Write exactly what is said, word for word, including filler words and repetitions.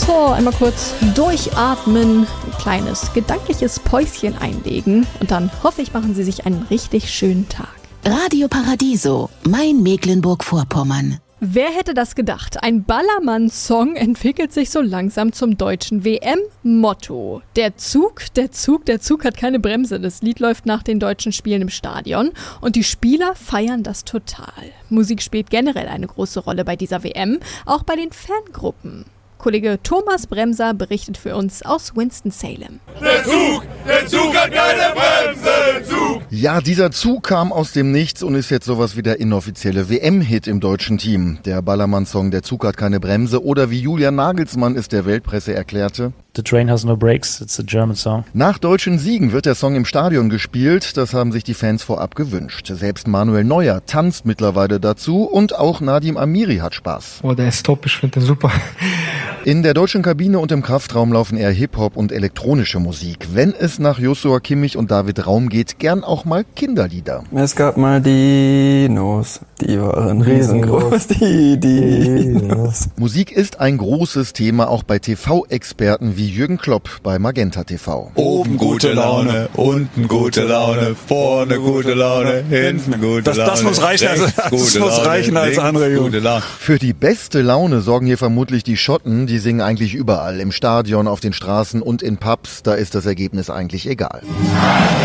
So, einmal kurz durchatmen, ein kleines gedankliches Päuschen einlegen und dann hoffe ich, machen Sie sich einen richtig schönen Tag. Radio Paradiso, mein Mecklenburg-Vorpommern. Wer hätte das gedacht? Ein Ballermann-Song entwickelt sich so langsam zum deutschen W M-Motto. Der Zug, der Zug, der Zug hat keine Bremse. Das Lied läuft nach den deutschen Spielen im Stadion und die Spieler feiern das total. Musik spielt generell eine große Rolle bei dieser W M, auch bei den Fangruppen. Kollege Thomas Bremser berichtet für uns aus Winston-Salem. Der Zug, der Zug hat keine Bremse, Zug! Ja, dieser Zug kam aus dem Nichts und ist jetzt sowas wie der inoffizielle W M-Hit im deutschen Team. Der Ballermann-Song Der Zug hat keine Bremse oder wie Julian Nagelsmann es der Weltpresse erklärte: The train has no brakes, it's a German song. Nach deutschen Siegen wird der Song im Stadion gespielt, das haben sich die Fans vorab gewünscht. Selbst Manuel Neuer tanzt mittlerweile dazu und auch Nadim Amiri hat Spaß. Oh, der ist top, ich finde den super. In der deutschen Kabine und im Kraftraum laufen eher Hip-Hop und elektronische Musik. Wenn es nach Joshua Kimmich und David Raum geht, gern auch mal Kinderlieder. Es gab mal Dinos, die waren riesengroß, die Dinos. Musik ist ein großes Thema, auch bei T V-Experten wie Jürgen Klopp bei Magenta T V. Oben gute Laune, unten gute Laune, vorne gute Laune, hinten gute das, Laune. Das muss reichen, also, das muss Laune, reichen als Anregung. Für die beste Laune sorgen hier vermutlich die Schotten, die singen eigentlich überall, im Stadion, auf den Straßen und in Pubs, da ist das Ergebnis eigentlich egal.